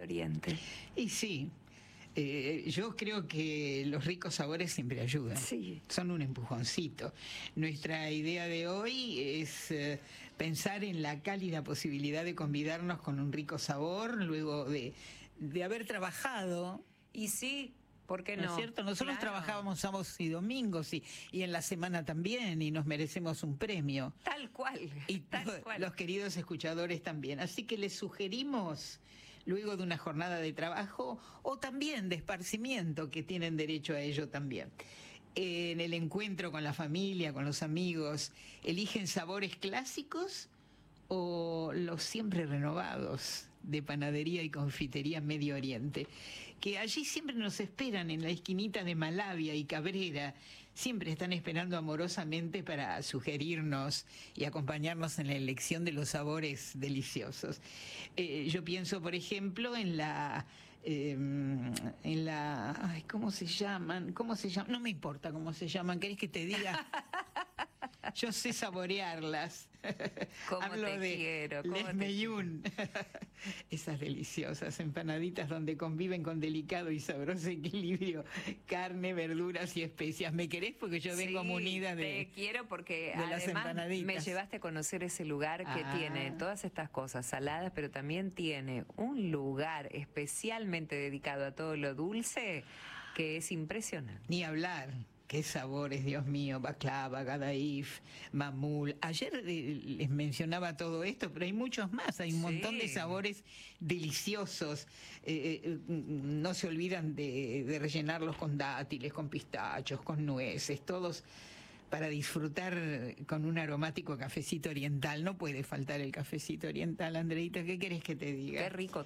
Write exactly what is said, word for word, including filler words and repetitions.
Oriente. Y sí, eh, yo creo que los ricos sabores siempre ayudan. Sí. Son un empujoncito. Nuestra idea de hoy es eh, pensar en la cálida posibilidad de convidarnos con un rico sabor luego de, de haber trabajado. Y sí, ¿por qué no? ¿No es cierto? Nosotros Claro. trabajábamos sábados y domingos y, y en la semana también y nos merecemos un premio. Tal cual. Y tal to- cual. los queridos escuchadores también. Así que les sugerimos, luego de una jornada de trabajo o también de esparcimiento, que tienen derecho a ello también, en el encuentro con la familia, con los amigos, eligen sabores clásicos o los siempre renovados de Panadería y Confitería Medio Oriente, que allí siempre nos esperan en la esquinita de Malavia y Cabrera. Siempre están esperando amorosamente para sugerirnos y acompañarnos en la elección de los sabores deliciosos. Eh, yo pienso, por ejemplo, en la... eh, en la... Ay, ¿cómo se llaman? ¿Cómo se llaman? No me importa cómo se llaman. ¿Querés que te diga? Yo sé saborearlas. ¿Cómo Hablo te de quiero? ¿Cómo Les te Meyún. Esas deliciosas empanaditas donde conviven con delicado y sabroso equilibrio carne, verduras y especias. ¿Me querés? Porque yo vengo Sí, munida de... te quiero porque de las además empanaditas. me llevaste a conocer ese lugar que Ah. tiene todas estas cosas saladas, pero también tiene un lugar especialmente dedicado a todo lo dulce que es impresionante. Ni hablar. Qué sabores, Dios mío, baklava, gadaif, mamul. Ayer eh, les mencionaba todo esto, pero hay muchos más. Hay un Sí. montón de sabores deliciosos. Eh, eh, no se olvidan de, de rellenarlos con dátiles, con pistachos, con nueces, todos para disfrutar con un aromático cafecito oriental. No puede faltar el cafecito oriental, Andreita. ¿Qué querés que te diga? Qué rico